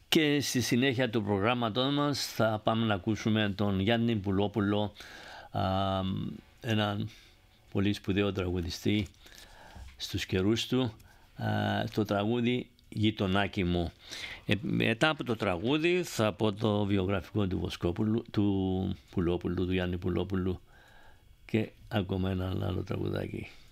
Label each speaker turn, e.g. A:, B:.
A: Και στη συνέχεια του προγράμματος μας θα πάμε να ακούσουμε τον Γιάννη Πουλόπουλο, έναν πολύ σπουδαίο τραγουδιστή στους καιρούς του, το τραγούδι «Γειτονάκι μου». Μετά από το τραγούδι θα πω το βιογραφικό του Πουλόπουλου, του Γιάννη Πουλόπουλου, και ακόμα ένα άλλο τραγουδάκι.